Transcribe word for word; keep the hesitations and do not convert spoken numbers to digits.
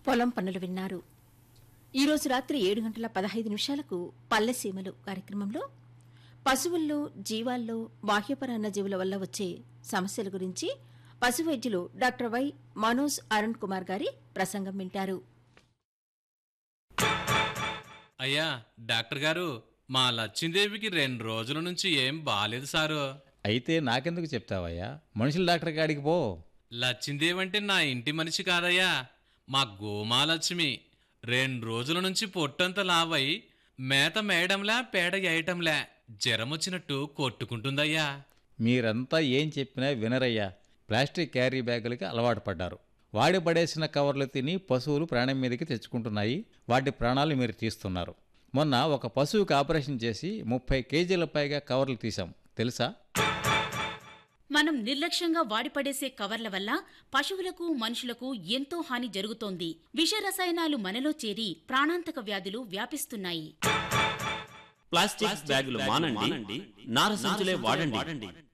పొలం పనులు విన్నారు. ఈరోజు రాత్రి ఏడు గంటల పదహైదు నిమిషాలకు పల్లెసీమలు కార్యక్రమంలో పశువుల్లో జీవాల్లో బాహ్యపరాన్న జీవుల వల్ల వచ్చే సమస్యల గురించి పశు వైద్యులు డాక్టర్ వై మనోజ్ అరుణ్ కుమార్ గారి ప్రసంగం వింటారు. అయ్యా డాక్టర్ గారు, మా లచ్చిందేవికి రెండు రోజుల నుంచి ఏం బాలేదు సారు. అయితే నాకెందుకు చెప్తావయ్యా, మనుషుల డాక్టర్ గాడికి పో. లచ్చిందేవి అంటే నా ఇంటి మనిషి కాదయ్యా, మా గోమాలక్ష్మి. రెండు రోజుల నుంచి పొట్టంతా లావై మేత మేయడంలా పేడ వేయటంలా జ్వరమొచ్చినట్టు కొట్టుకుంటుందయ్యా. మీరంతా ఏం చెప్పినా వినరయ్యా. ప్లాస్టిక్ క్యారీ బ్యాగులకి అలవాటు పడ్డారు. వాడి పడేసిన కవర్లు తిని పశువులు ప్రాణం మీదకి తెచ్చుకుంటున్నాయి. వాటి ప్రాణాలు మీరు తీస్తున్నారు. మొన్న ఒక పశువుకి ఆపరేషన్ చేసి ముప్పై కేజీల పైగా కవర్లు తీశాం, తెలుసా? మనం నిర్లక్ష్యంగా వాడిపడేసే కవర్ల వల్ల పశువులకు మనుషులకు ఎంతో హాని జరుగుతోంది. విష రసాయనాలు మనలో చేరి ప్రాణాంతక వ్యాధులు వ్యాపిస్తున్నాయి. ప్లాస్టిక్ బ్యాగులు మానండి, నార సంచులే వాడండి.